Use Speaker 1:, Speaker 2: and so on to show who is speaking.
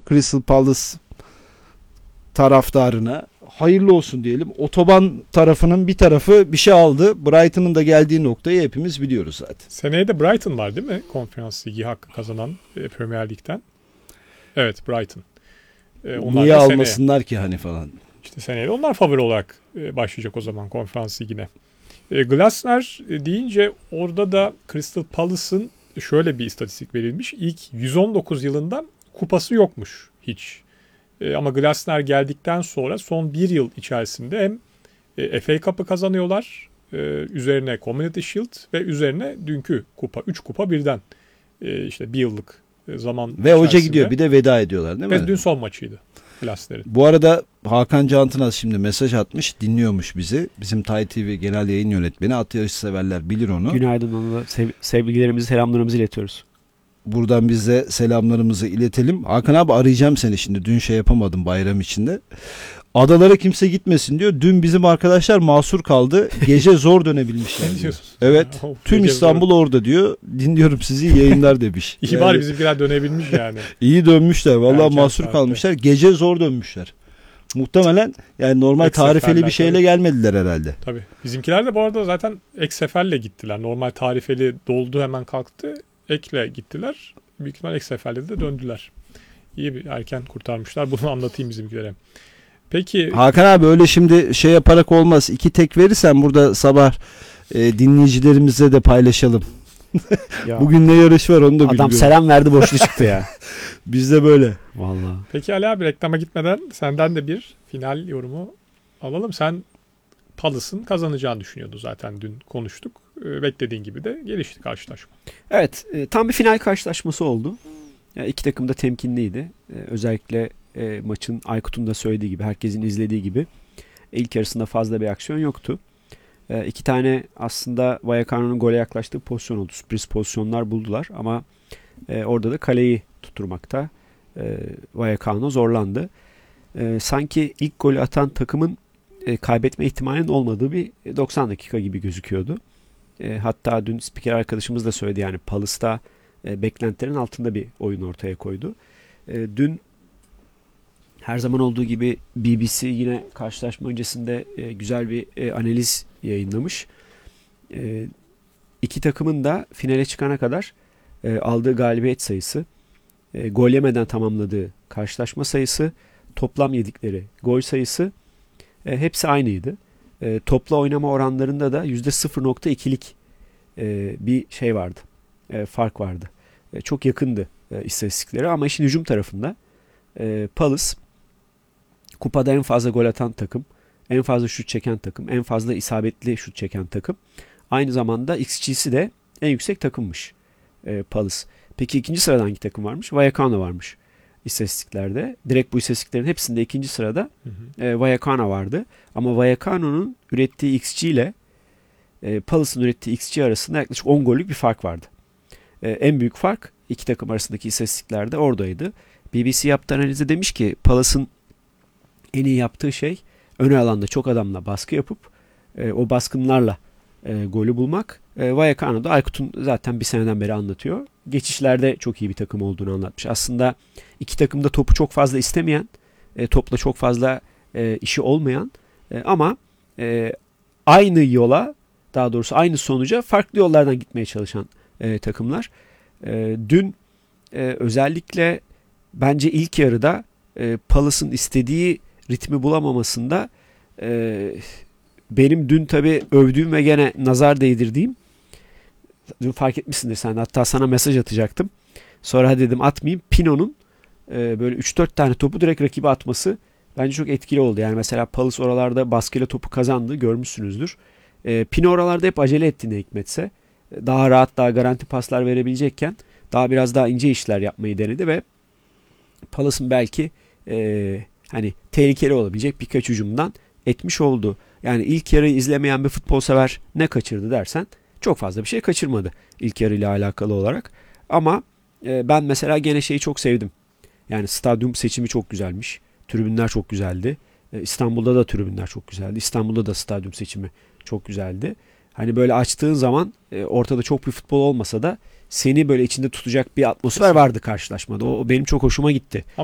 Speaker 1: Crystal Palace taraftarına hayırlı olsun diyelim. Otoban tarafının bir tarafı bir şey aldı. Brighton'ın da geldiği noktayı hepimiz biliyoruz zaten.
Speaker 2: Seneye de Brighton var değil mi? Konferans Ligi hakkı kazanan Premier Lig'den. Evet, Brighton.
Speaker 1: Niye almasınlar ki hani falan.
Speaker 2: İşte seneye onlar favori olarak başlayacak o zaman Konferans Ligi'ne. Glasner deyince orada da Crystal Palace'ın şöyle bir istatistik verilmiş. İlk 119 yılında kupası yokmuş hiç. Ama Glasner geldikten sonra son bir yıl içerisinde hem FA Cup'ı kazanıyorlar, üzerine Community Shield ve üzerine dünkü kupa. 3 kupa birden işte bir yıllık zaman
Speaker 1: ve
Speaker 2: içerisinde.
Speaker 1: hoca gidiyor, bir de veda ediyorlar değil mi?
Speaker 2: Ve dün son maçıydı Glasner'in.
Speaker 1: Bu arada Hakan Cantınaz şimdi mesaj atmış, dinliyormuş bizi. Bizim Tay TV genel yayın yönetmeni, at yarışı severler bilir onu.
Speaker 3: Günaydın, ona da sevgilerimizi, selamlarımızı iletiyoruz.
Speaker 1: Buradan biz de selamlarımızı iletelim. Hakan abi, arayacağım seni şimdi. Dün şey yapamadım bayram içinde. Adalara kimse gitmesin diyor. Dün bizim arkadaşlar mahsur kaldı. Gece zor dönebilmişler diyor. Evet. Tüm İstanbul orada diyor. Dinliyorum sizi, yayınlar demiş.
Speaker 2: İyi bari bizimkiler dönebilmiş yani.
Speaker 1: İyi dönmüşler. Vallahi mahsur kalmışlar. Gece zor dönmüşler. Muhtemelen yani normal tarifeli bir şeyle gelmediler herhalde.
Speaker 2: Tabii. Bizimkiler de bu arada zaten ek seferle gittiler. Normal tarifeli doldu hemen kalktı. Ekle gittiler. Büyük ihtimal ek seferle de döndüler. İyi bir erken kurtarmışlar. Bunu anlatayım bizimkilere. Peki.
Speaker 1: Hakan abi, öyle şimdi şey yaparak olmaz. 2 tek verirsen burada sabah dinleyicilerimize de paylaşalım. Bugün ne yarış var onu da bilmiyorum.
Speaker 3: Adam selam verdi, boşlu çıktı ya.
Speaker 1: Bizde böyle.
Speaker 3: Vallahi.
Speaker 2: Peki Ali abi, reklama gitmeden senden de bir final yorumu alalım. Sen Palace'ın kazanacağını düşünüyordu zaten, dün konuştuk. Beklediğin gibi de gelişti karşılaşma.
Speaker 3: Evet, tam bir final karşılaşması oldu. Yani iki takım da temkinliydi. Özellikle maçın, Aykut'un da söylediği gibi, herkesin izlediği gibi ilk yarısında fazla bir aksiyon yoktu. 2 tane aslında Vallecano'nun gole yaklaştığı pozisyon oldu. Sürpriz pozisyonlar buldular ama orada da kaleyi tutturmakta Vallecano zorlandı. Sanki ilk golü atan takımın kaybetme ihtimalinin olmadığı bir 90 dakika gibi gözüküyordu. Hatta dün spiker arkadaşımız da söyledi, yani Palace'da beklentilerin altında bir oyun ortaya koydu. Dün her zaman olduğu gibi BBC yine karşılaşma öncesinde güzel bir analiz yayınlamış. İki takımın da finale çıkana kadar aldığı galibiyet sayısı, gol yemeden tamamladığı karşılaşma sayısı, toplam yedikleri gol sayısı hepsi aynıydı. Topla oynama oranlarında da %0.2'lik bir şey vardı. Fark vardı. Çok yakındı istatistikleri ama işin hücum tarafında Palace kupada en fazla gol atan takım, en fazla şut çeken takım, en fazla isabetli şut çeken takım. Aynı zamanda XG'si de en yüksek takımmış Palace. Peki ikinci sırada hangi takım varmış? Vallecano varmış istatistiklerde. Direkt bu istatistiklerin hepsinde ikinci sırada Vallecano vardı. Ama Vallecano'nun ürettiği XG ile Palace'ın ürettiği XG arasında yaklaşık 10 gollük bir fark vardı. En büyük fark iki takım arasındaki istatistiklerde oradaydı. BBC yaptığı analizde demiş ki Palace'ın en iyi yaptığı şey ön alanda çok adamla baskı yapıp o baskınlarla golü bulmak. Vallecano'da Aykut'un zaten bir seneden beri anlatıyor. Geçişlerde çok iyi bir takım olduğunu anlatmış. Aslında iki takım da topu çok fazla istemeyen, topla çok fazla işi olmayan ama aynı yola, daha doğrusu aynı sonuca farklı yollardan gitmeye çalışan takımlar. Dün özellikle bence ilk yarıda Palace'ın istediği ritmi bulamamasında benim dün tabii övdüğüm ve gene nazar değdirdiğim, dün fark etmişsindir sen, hatta sana mesaj atacaktım. Sonra dedim atmayayım. Pino'nun böyle 3-4 tane topu direkt rakibe atması bence çok etkili oldu. Yani mesela Palace oralarda baskıyla topu kazandı, görmüşsünüzdür. Pino oralarda hep acele etti ne hikmetse. Daha rahat, daha garanti paslar verebilecekken biraz daha ince işler yapmayı denedi ve Palace'ın belki hani tehlikeli olabilecek birkaç hücumdan etmiş oldu. Yani ilk yarıyı izlemeyen bir futbol sever ne kaçırdı dersen çok fazla bir şey kaçırmadı ilk yarıyla alakalı olarak. Ama ben mesela gene şeyi çok sevdim. Yani stadyum seçimi çok güzelmiş. Tribünler çok güzeldi. İstanbul'da da tribünler çok güzeldi. İstanbul'da da stadyum seçimi çok güzeldi. Hani böyle açtığın zaman ortada çok bir futbol olmasa da seni böyle içinde tutacak bir atmosfer vardı karşılaşmada. O benim çok hoşuma gitti.